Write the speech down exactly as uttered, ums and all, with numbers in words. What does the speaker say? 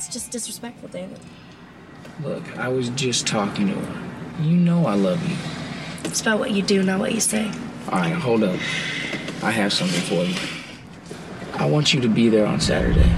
It's just disrespectful, David. Look, I was just talking to her. You know I love you. It's about what you do, not what you say. All right, hold up. I have something for you. I want you to be there on Saturday.